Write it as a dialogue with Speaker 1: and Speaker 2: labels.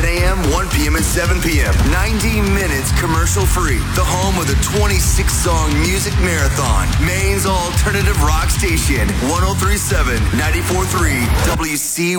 Speaker 1: a.m., 1 p.m., and 7 p.m. 90 minutes commercial-free. The home of the 26-song music marathon. Maine's alternative rock station. 103.7, 94.3, WC.